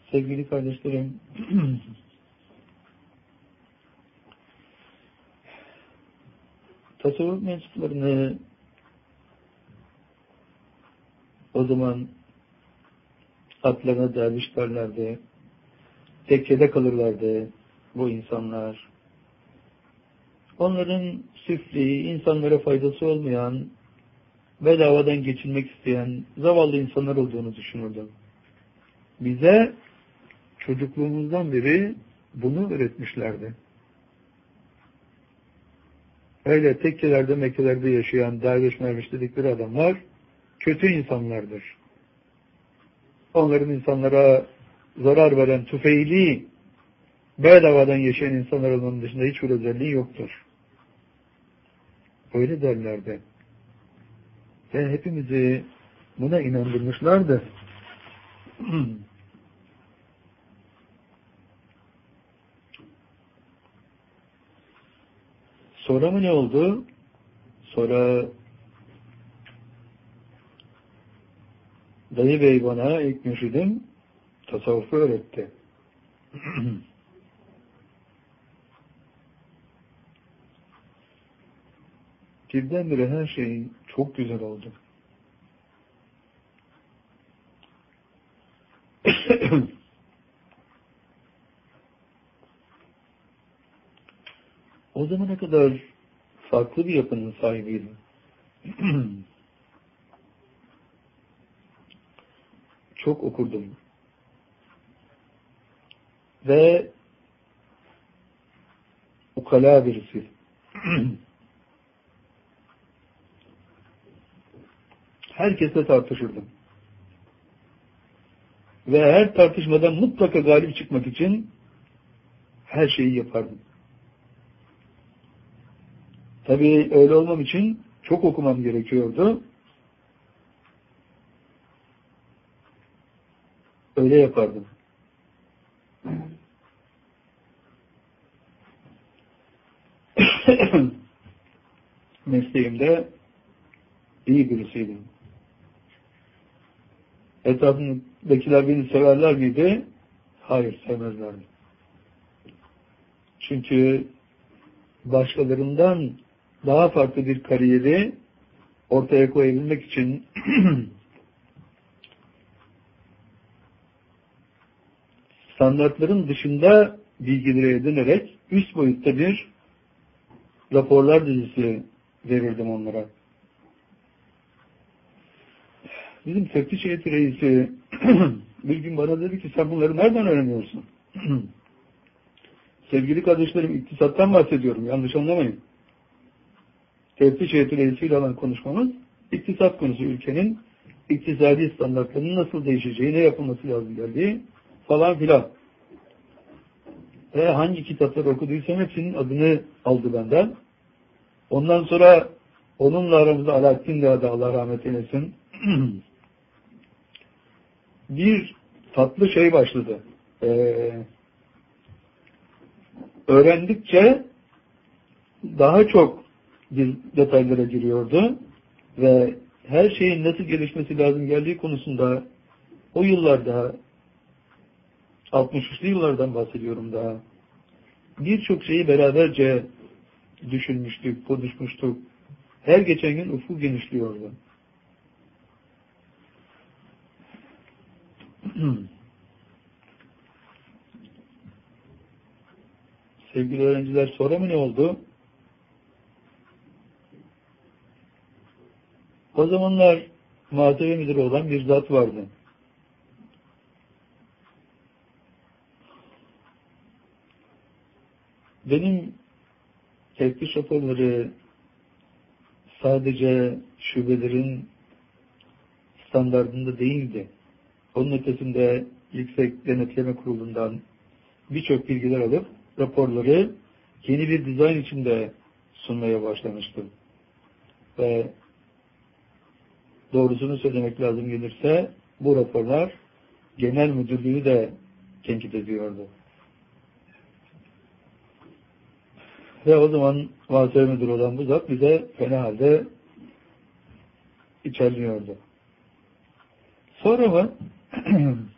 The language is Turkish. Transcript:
Sevgili kardeşlerim, tasavvuf mensuplarını o zaman atlarına derviş derlerdi, tekkede kalırlardı bu insanlar. Onların süfli, insanlara faydası olmayan, bedavadan geçinmek isteyen zavallı insanlar olduğunu düşünürdüm. Bize çocukluğumuzdan beri bunu öğretmişlerdi. Öyle tekkelerde, Mekkelerde yaşayan derviş merviş dedikleri adamlar kötü insanlardır. Onların insanlara zarar veren tüfeili, bedavadan yaşayan insanlar olmanın dışında hiçbir özelliği yoktur. Öyle derlerdi. Ve hepimizi buna inandırmışlardı. Sonra mı ne oldu? Sonra dayı bey bana ilk mürşidim tasavvufu öğretti. Birdenbire her şey çok güzel oldu. O zamana kadar farklı bir yapının sahibiydim. Çok okurdum. Ve ukala birisi. Herkesle tartışırdım. Ve her tartışmadan mutlaka galip çıkmak için her şeyi yapardım. Tabii öyle olmam için çok okumam gerekiyordu. Öyle yapardım. Mesleğimde iyi birisiydim. Etrafındakiler beni severler miydi? Hayır, sevmezlerdi. Çünkü başkalarından daha farklı bir kariyeri ortaya koyabilmek için standartların dışında bilgileri edinerek üst boyutta bir raporlar dizisi verirdim onlara. Bizim teftiş heyeti reisi bir gün bana dedi ki sen bunları nereden öğreniyorsun? Sevgili kardeşlerim, iktisattan bahsediyorum. Yanlış anlamayın. Teftiş heyeti reisiyle olan konuşmamız iktisat konusu, ülkenin iktisadi standartlarının nasıl değişeceği, ne yapılması lazım geldiği falan filan. Ve hangi kitapları okuduysam hepsinin adını aldı benden. Ondan sonra onunla aramızda Alaaddin de adı, Allah rahmet eylesin. Bir tatlı şey başladı. Öğrendikçe daha çok detaylara giriyordu ve her şeyin nasıl gelişmesi lazım geldiği konusunda o yıllarda 63'lü yıllardan bahsediyorum daha. Birçok şeyi beraberce düşünmüştük, konuşmuştuk. Her geçen gün ufku genişliyordu. Sevgili öğrenciler, sonra mı ne oldu? O zamanlar muhasebe müdürü olan bir zat vardı. Benim teftiş raporları sadece şubelerin standartında değildi. Onun ötesinde Yüksek Denetleme Kurulu'ndan birçok bilgiler alıp raporları yeni bir dizayn içinde sunmaya başlamıştım. Ve doğrusunu söylemek lazım gelirse bu raporlar genel müdürlüğü de tenkit ediyordu. Ve o zaman muhasebe müdürü olan bu zat bize fena halde içerliyordu. Sonra mı